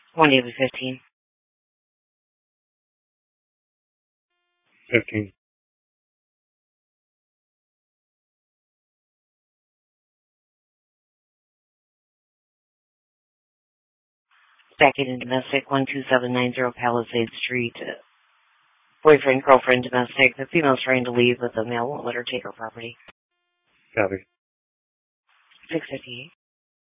1 David 15. 15. Second and domestic, 12790 Palisade Street. Boyfriend, girlfriend, domestic. The female's trying to leave, but the male won't let her take her property. Copy. 658.